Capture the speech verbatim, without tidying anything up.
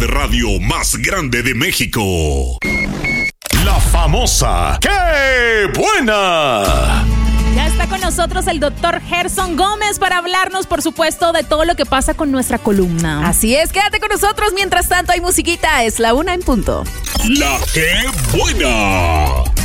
de radio más grande de México. La famosa ¡Qué buena! Ya está con nosotros el doctor Gerson Gómez para hablarnos, por supuesto, de todo lo que pasa con nuestra columna. Así es, quédate con nosotros. Mientras tanto hay musiquita, es la una en punto. La ¡Qué buena!